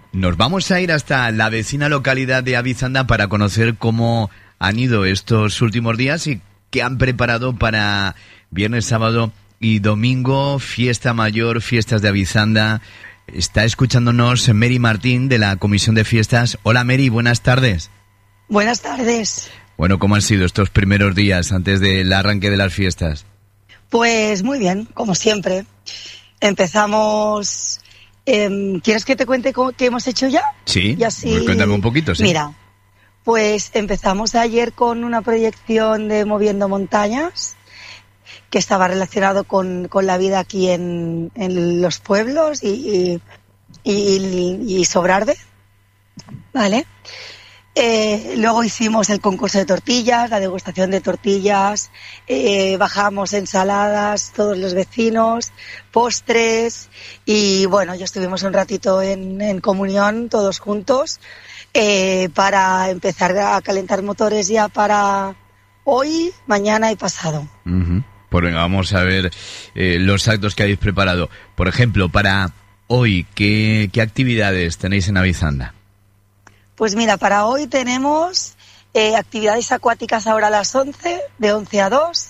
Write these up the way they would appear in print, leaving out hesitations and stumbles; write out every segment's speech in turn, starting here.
Nos vamos a ir hasta la vecina localidad de Abizanda para conocer cómo han ido estos últimos días y qué han preparado para viernes, sábado y domingo, fiesta mayor, fiestas de Abizanda. Está escuchándonos Mary Martín de la Comisión de Fiestas. Hola Mary, buenas tardes. Buenas tardes. Bueno, ¿cómo han sido estos primeros días antes del arranque de las fiestas? Pues muy bien, como siempre. Empezamos... ¿Quieres que te cuente qué hemos hecho ya? Sí, y así... pues cuéntame un poquito, sí. Mira, pues empezamos ayer con una proyección de Moviendo Montañas, que estaba relacionado con la vida aquí en los pueblos y Sobrarbe, ¿vale? Luego hicimos el concurso de tortillas, la degustación de tortillas, bajamos ensaladas, todos los vecinos, postres y bueno, ya estuvimos un ratito en comunión todos juntos para empezar a calentar motores ya para hoy, mañana y pasado. Uh-huh. Pues venga, vamos a ver los actos que habéis preparado. Por ejemplo, para hoy, ¿qué actividades tenéis en Abizanda? Pues mira, para hoy tenemos actividades acuáticas ahora a las 11, de 11 a 2,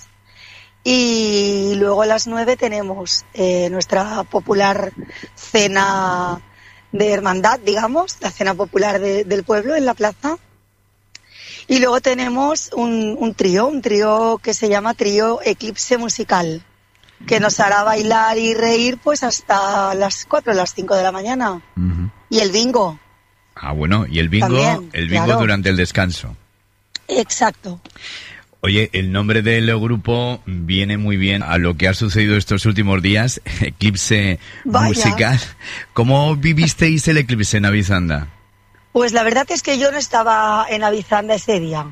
y luego a las 9 tenemos nuestra popular cena de hermandad, digamos, la cena popular del pueblo en la plaza. Y luego tenemos un trío que se llama Trío Eclipse Musical, que nos hará bailar y reír pues hasta las 4 o las 5 de la mañana. Uh-huh. Y el bingo. Ah, bueno, y el bingo, también, el bingo claro. Durante el descanso. Exacto. Oye, el nombre del grupo viene muy bien a lo que ha sucedido estos últimos días, Eclipse Musical. ¿Cómo vivisteis el eclipse en Abizanda? Pues la verdad es que yo no estaba en Abizanda ese día,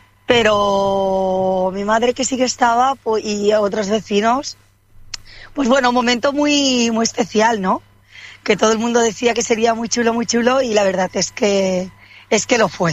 pero mi madre que sí que estaba pues, y otros vecinos, pues bueno, un momento muy, muy especial, ¿no? Que todo el mundo decía que sería muy chulo y la verdad es que lo fue.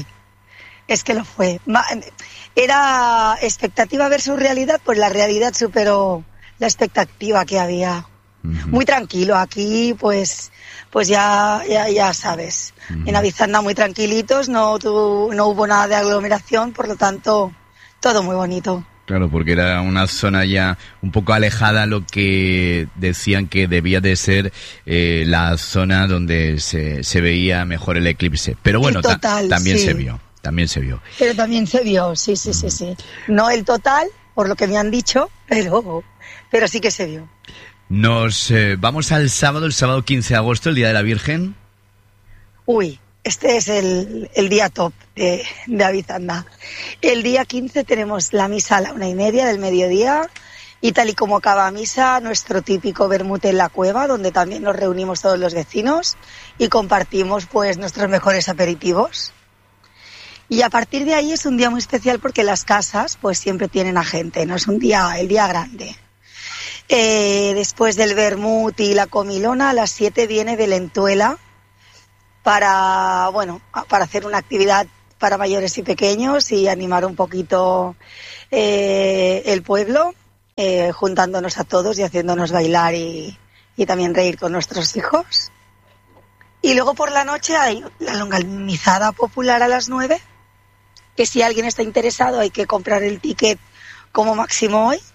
Era expectativa versus realidad, pues la realidad superó la expectativa que había. Uh-huh. Muy tranquilo, aquí pues ya sabes. Uh-huh. En Abizanda muy tranquilitos, no hubo nada de aglomeración, por lo tanto, todo muy bonito. Claro, porque era una zona ya un poco alejada a lo que decían que debía de ser la zona donde se veía mejor el eclipse. Pero bueno, también sí. se vio. También se vio. Pero también se vio, sí. No el total, por lo que me han dicho, pero sí que se vio. Nos vamos al sábado, el sábado 15 de agosto, el Día de la Virgen. Uy, este es el día top de Abizanda. El día 15 tenemos la misa a la 1:30 del mediodía y tal y como acaba misa, nuestro típico vermut en la cueva, donde también nos reunimos todos los vecinos y compartimos pues nuestros mejores aperitivos. Y a partir de ahí es un día muy especial porque las casas pues siempre tienen a gente, no es el día grande. Después del vermut y la comilona, a las 7 viene de Lentuela para hacer una actividad para mayores y pequeños y animar un poquito el pueblo, juntándonos a todos y haciéndonos bailar y también reír con nuestros hijos. Y luego por la noche hay la longanizada popular a las 9, que si alguien está interesado hay que comprar el ticket como máximo hoy.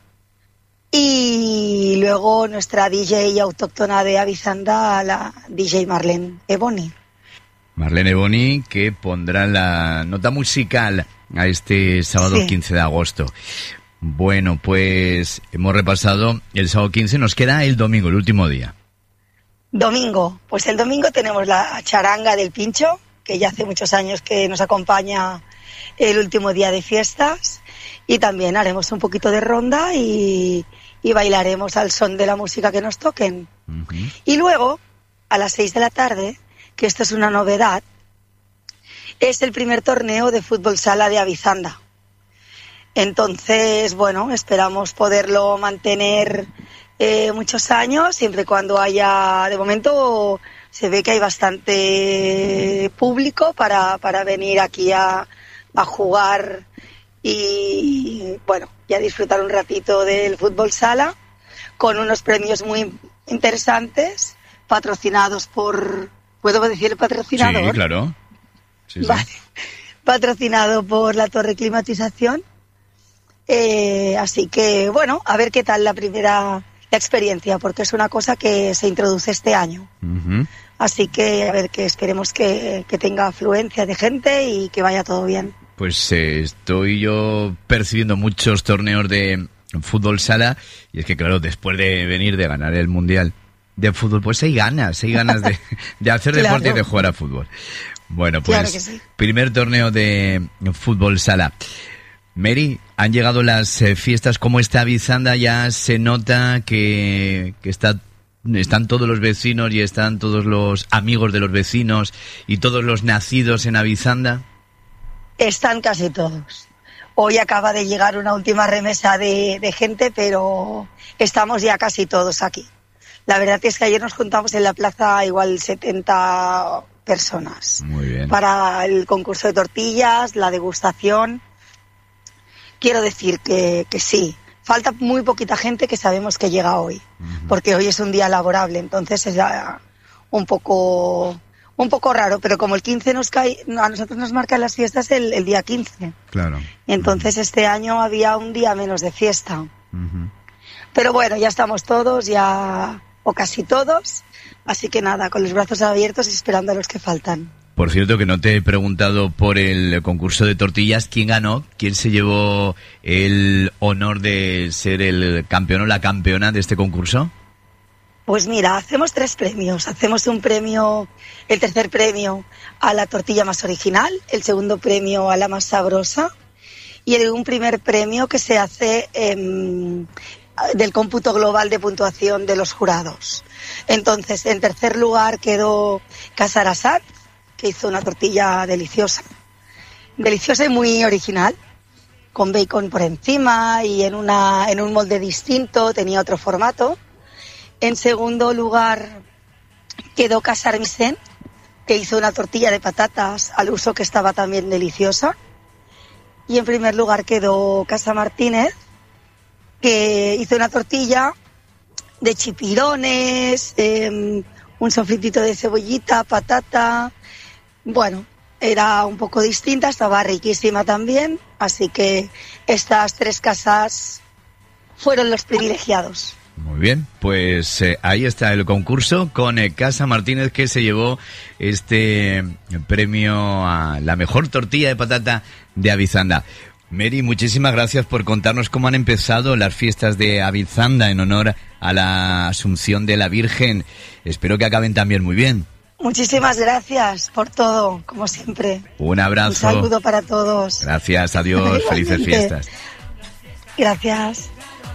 Y luego nuestra DJ autóctona de Abizanda, la DJ Marlene Ebony. Marlene Ebony, que pondrá la nota musical a este sábado 15 de agosto. Bueno, pues hemos repasado el sábado 15, nos queda el domingo, el último día. Domingo, pues el domingo tenemos la charanga del Pincho, que ya hace muchos años que nos acompaña el último día de fiestas, y también haremos un poquito de ronda y bailaremos al son de la música que nos toquen. Uh-huh. Y luego, a las 6 de la tarde, que esto es una novedad, es el primer torneo de fútbol sala de Abizanda. Entonces, bueno, esperamos poderlo mantener muchos años, siempre y cuando haya, de momento se ve que hay bastante público para venir aquí a jugar y bueno, y a disfrutar un ratito del fútbol sala con unos premios muy interesantes patrocinados por ¿Puedo decir el patrocinador? Sí, claro. Sí. Vale. Patrocinado por la Torre Climatización. Así que, bueno, a ver qué tal la experiencia, porque es una cosa que se introduce este año. Uh-huh. Así que, a ver, que esperemos que tenga afluencia de gente y que vaya todo bien. Pues estoy yo percibiendo muchos torneos de fútbol sala, y es que, claro, después de venir de ganar el Mundial de Fútbol, pues hay ganas de hacer Claro. deporte y de jugar a fútbol. Bueno, pues Claro que sí. Primer torneo de fútbol sala. Mary, han llegado las fiestas. ¿Cómo está Avizanda? Ya se nota que están todos los vecinos y están todos los amigos de los vecinos y todos los nacidos en Avizanda. Están casi todos. Hoy acaba de llegar una última remesa de gente, pero estamos ya casi todos aquí. La verdad es que ayer nos juntamos en la plaza igual 70 personas. Muy bien. Para el concurso de tortillas, la degustación. Quiero decir que sí, falta muy poquita gente que sabemos que llega hoy, porque hoy es un día laborable, entonces es un poco raro, pero como el 15 nos cae, a nosotros nos marcan las fiestas el día 15. Claro. Entonces este año había un día menos de fiesta. Uh-huh. Pero bueno, ya estamos todos, o casi todos, así que nada, con los brazos abiertos y esperando a los que faltan. Por cierto, que no te he preguntado por el concurso de tortillas. ¿Quién ganó? ¿Quién se llevó el honor de ser el campeón o la campeona de este concurso? Pues mira, hacemos 3 premios. Hacemos un premio, el tercer premio a la tortilla más original, el segundo premio a la más sabrosa y un primer premio que se hace del cómputo global de puntuación de los jurados. Entonces, en tercer lugar quedó Casa Arasat, que hizo una tortilla deliciosa y muy original, con bacon por encima y en un molde distinto, tenía otro formato. En segundo lugar quedó Casa Armisen, que hizo una tortilla de patatas al uso que estaba también deliciosa. Y en primer lugar quedó Casa Martínez, que hizo una tortilla de chipirones, un sofritito de cebollita, patata. Bueno, era un poco distinta, estaba riquísima también, así que estas 3 casas fueron los privilegiados. Muy bien, pues ahí está el concurso con Casa Martínez, que se llevó este premio a la mejor tortilla de patata de Avizanda. Mary, muchísimas gracias por contarnos cómo han empezado las fiestas de Avizanda en honor a la Asunción de la Virgen. Espero que acaben también muy bien. Muchísimas gracias por todo, como siempre. Un abrazo. Un saludo para todos. Gracias, adiós, felices fiestas. Gracias.